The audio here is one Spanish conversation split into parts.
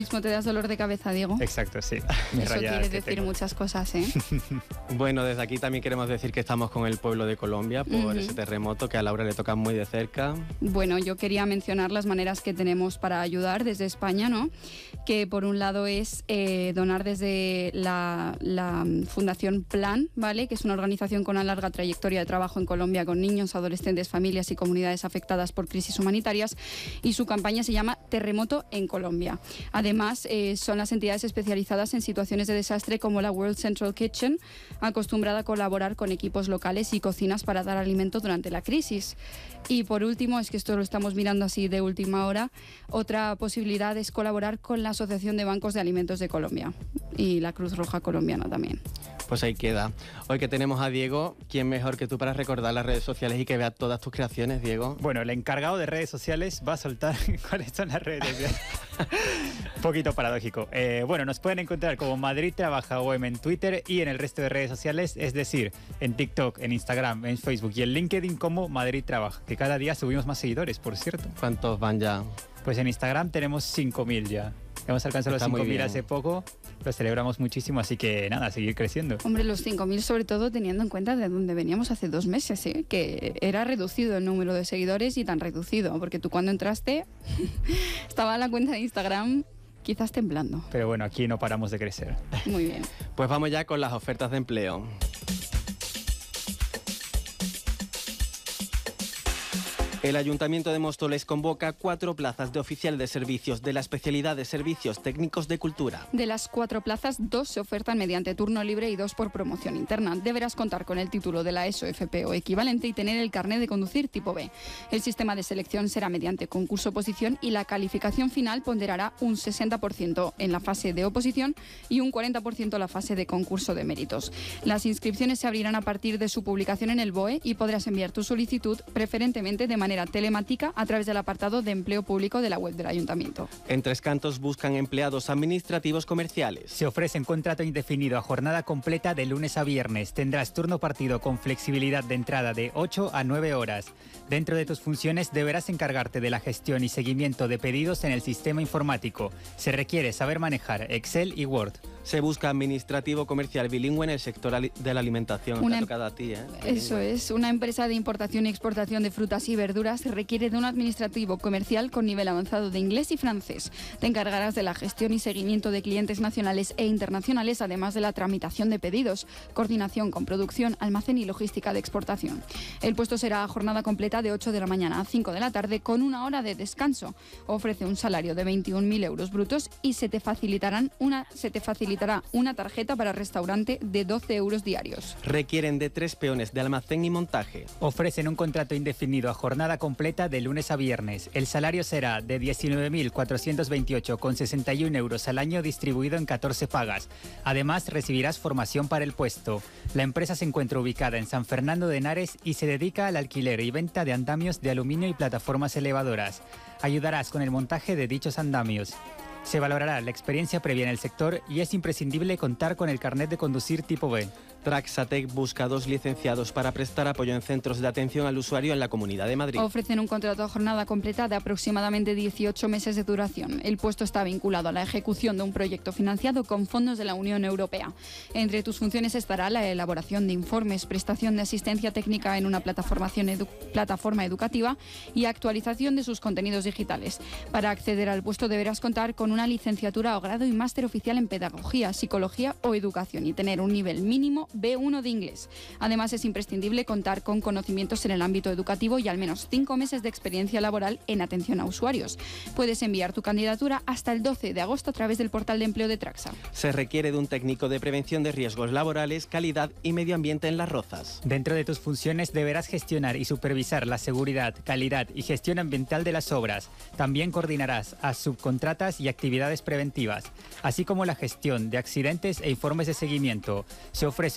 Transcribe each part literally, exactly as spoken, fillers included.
Mismo te das dolor de cabeza, Diego. Exacto, sí. Eso quiere decir tengo. muchas cosas, ¿eh? Bueno, desde aquí también queremos decir que estamos con el pueblo de Colombia por uh-huh. ese terremoto que a Laura le toca muy de cerca. Bueno, yo quería mencionar las maneras que tenemos para ayudar desde España, ¿no? Que por un lado es eh, donar desde la, la Fundación Plan, ¿vale? Que es una organización con una larga trayectoria de trabajo en Colombia con niños, adolescentes, familias y comunidades afectadas por crisis humanitarias, y su campaña se llama Terremoto en Colombia. Además, Además, eh, son las entidades especializadas en situaciones de desastre como la World Central Kitchen, acostumbrada a colaborar con equipos locales y cocinas para dar alimento durante la crisis. Y por último, es que esto lo estamos mirando así de última hora, otra posibilidad es colaborar con la Asociación de Bancos de Alimentos de Colombia y la Cruz Roja Colombiana también. Pues ahí queda. Hoy que tenemos a Diego, ¿quién mejor que tú para recordar las redes sociales y que vea todas tus creaciones, Diego? Bueno, el encargado de redes sociales va a soltar cuáles son las redes sociales. Un poquito paradójico. Eh, bueno, nos pueden encontrar como Madrid Trabaja O M en Twitter y en el resto de redes sociales, es decir, en TikTok, en Instagram, en Facebook y en LinkedIn como Madrid Trabaja, que cada día subimos más seguidores, por cierto. ¿Cuántos van ya? Pues en Instagram tenemos cinco mil ya. Hemos alcanzado los cinco mil hace poco, lo celebramos muchísimo, así que nada, a seguir creciendo. Hombre, los cinco mil sobre todo teniendo en cuenta de dónde veníamos hace dos meses, ¿eh? Que era reducido el número de seguidores y tan reducido, porque tú cuando entraste estaba la cuenta de Instagram quizás temblando. Pero bueno, aquí no paramos de crecer. Muy bien. Pues vamos ya con las ofertas de empleo. El Ayuntamiento de Móstoles convoca cuatro plazas de oficial de servicios de la especialidad de Servicios Técnicos de Cultura. De las cuatro plazas, dos se ofertan mediante turno libre y dos por promoción interna. Deberás contar con el título de la ESO, F P o equivalente y tener el carnet de conducir tipo B. El sistema de selección será mediante concurso-oposición y la calificación final ponderará un sesenta por ciento en la fase de oposición y un cuarenta por ciento en la fase de concurso de méritos. Las inscripciones se abrirán a partir de su publicación en el B O E y podrás enviar tu solicitud preferentemente de manera telemática a través del apartado de empleo público de la web del Ayuntamiento. En Tres Cantos buscan empleados administrativos comerciales. Se ofrecen contrato indefinido a jornada completa de lunes a viernes. Tendrás turno partido con flexibilidad de entrada de ocho a nueve horas. Dentro de tus funciones deberás encargarte de la gestión y seguimiento de pedidos en el sistema informático. Se requiere saber manejar Excel y Word. Se busca administrativo comercial bilingüe en el sector de la alimentación. Una, Te ha tocado a ti, ¿eh? Eso es. Una empresa de importación y exportación de frutas y verduras requiere de un administrativo comercial con nivel avanzado de inglés y francés. Te encargarás de la gestión y seguimiento de clientes nacionales e internacionales, además de la tramitación de pedidos, coordinación con producción, almacén y logística de exportación. El puesto será a jornada completa de ocho de la mañana a cinco de la tarde con una hora de descanso. Ofrece un salario de veintiún mil euros brutos y se te facilitarán una, se te facilitará una tarjeta para restaurante de doce euros diarios. Requieren de tres peones de almacén y montaje. Ofrecen un contrato indefinido a jornada completa de lunes a viernes. El salario será de diecinueve mil cuatrocientos veintiocho con sesenta y uno euros al año distribuido en catorce pagas. Además, recibirás formación para el puesto. La empresa se encuentra ubicada en San Fernando de Henares y se dedica al alquiler y venta de andamios de aluminio y plataformas elevadoras. Ayudarás con el montaje de dichos andamios. Se valorará la experiencia previa en el sector y es imprescindible contar con el carnet de conducir tipo B. Traxatec busca dos licenciados para prestar apoyo en centros de atención al usuario en la Comunidad de Madrid. Ofrecen un contrato a jornada completa de aproximadamente dieciocho meses de duración. El puesto está vinculado a la ejecución de un proyecto financiado con fondos de la Unión Europea. Entre tus funciones estará la elaboración de informes, prestación de asistencia técnica en una plataforma, edu- plataforma educativa y actualización de sus contenidos digitales. Para acceder al puesto deberás contar con una licenciatura o grado y máster oficial en pedagogía, psicología o educación y tener un nivel mínimo B uno de inglés. Además, es imprescindible contar con conocimientos en el ámbito educativo y al menos cinco meses de experiencia laboral en atención a usuarios. Puedes enviar tu candidatura hasta el doce de agosto a través del portal de empleo de Traxa. Se requiere de un técnico de prevención de riesgos laborales, calidad y medio ambiente en Las Rozas. Dentro de tus funciones deberás gestionar y supervisar la seguridad, calidad y gestión ambiental de las obras. También coordinarás a subcontratas y actividades preventivas, así como la gestión de accidentes e informes de seguimiento. Se ofrece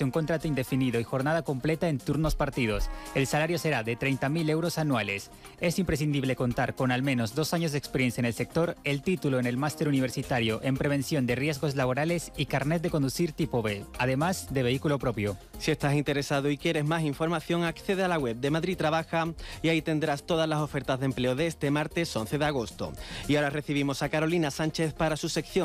un contrato indefinido y jornada completa en turnos partidos. El salario será de treinta mil euros anuales. Es imprescindible contar con al menos dos años de experiencia en el sector, el título en el máster universitario en prevención de riesgos laborales y carnet de conducir tipo B, además de vehículo propio. Si estás interesado y quieres más información, accede a la web de Madrid Trabaja y ahí tendrás todas las ofertas de empleo de este martes once de agosto. Y ahora recibimos a Carolina Sánchez para su sección